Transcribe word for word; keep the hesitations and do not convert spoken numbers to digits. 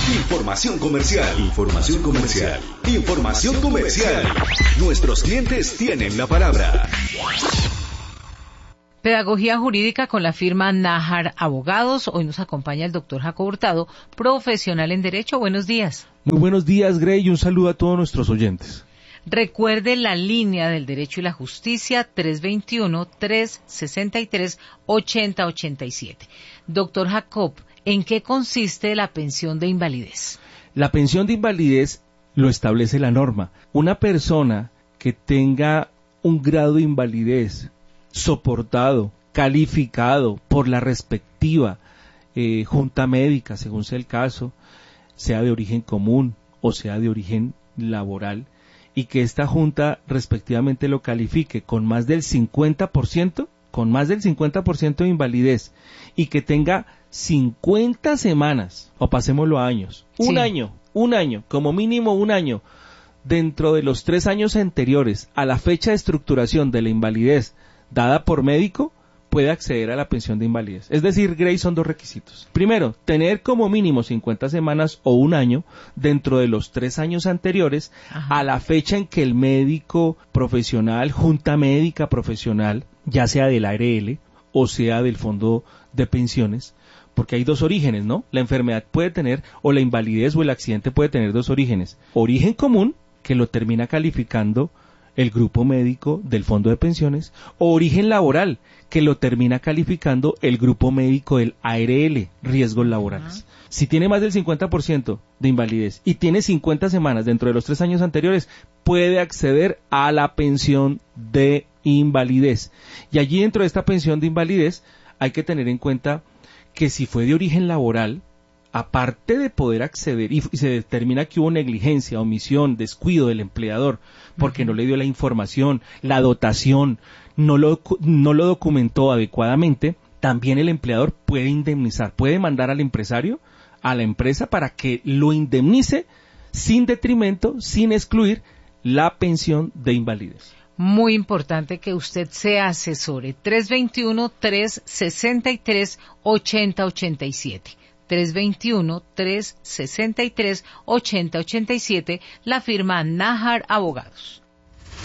Información comercial. Información comercial. Información comercial. Nuestros clientes tienen la palabra. Pedagogía jurídica con la firma Nájar Abogados. Hoy nos acompaña el doctor Jacob Hurtado, profesional en Derecho. Buenos días. Muy buenos días, Grey, y un saludo a todos nuestros oyentes. Recuerde la línea del Derecho y la Justicia, tres dos uno, tres seis tres, ocho cero ocho siete. Doctor Jacob, ¿en qué consiste la pensión de invalidez? La pensión de invalidez lo establece la norma. Una persona que tenga un grado de invalidez soportado, calificado por la respectiva eh, junta médica, según sea el caso, sea de origen común o sea de origen laboral, y que esta junta respectivamente lo califique con más del cincuenta por ciento, con más del cincuenta por ciento de invalidez, y que tenga cincuenta semanas, o pasémoslo a años, un Sí. año, un año, como mínimo un año, dentro de los tres años anteriores a la fecha de estructuración de la invalidez dada por médico, puede acceder a la pensión de invalidez. Es decir, Grey, son dos requisitos. Primero, tener como mínimo cincuenta semanas o un año dentro de los tres años anteriores Ajá. a la fecha en que el médico profesional, junta médica profesional, ya sea del A R L o sea del fondo de pensiones, porque hay dos orígenes, ¿no? La enfermedad puede tener, o la invalidez o el accidente puede tener dos orígenes. Origen común, que lo termina calificando el grupo médico del fondo de pensiones, o origen laboral, que lo termina calificando el grupo médico del A R L, riesgos laborales. Uh-huh. Si tiene más del cincuenta por ciento de invalidez y tiene cincuenta semanas dentro de los tres años anteriores, puede acceder a la pensión de invalidez. Y allí dentro de esta pensión de invalidez hay que tener en cuenta que si fue de origen laboral, aparte de poder acceder y, y se determina que hubo negligencia, omisión, descuido del empleador, porque uh-huh. no le dio la información, la dotación, no lo, no lo documentó adecuadamente, también el empleador puede indemnizar, puede mandar al empresario, a la empresa, para que lo indemnice sin detrimento, sin excluir la pensión de invalidez. Muy importante que usted se asesore. tres dos uno, tres seis tres, ocho cero ocho siete. tres dos uno, tres seis tres, ocho cero ocho siete, la firma Nájar Abogados.